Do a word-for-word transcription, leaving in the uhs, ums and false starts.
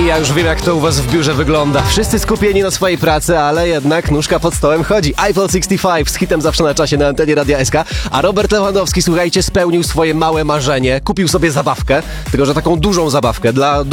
Ja już wiem, jak to u was w biurze wygląda. Wszyscy skupieni na swojej pracy, ale jednak nóżka pod stołem chodzi. Eiffel sześćdziesiąt pięć z hitem zawsze na czasie na antenie Radia S K. A Robert Lewandowski, słuchajcie, spełnił swoje małe marzenie. Kupił sobie zabawkę, tylko że taką dużą zabawkę dla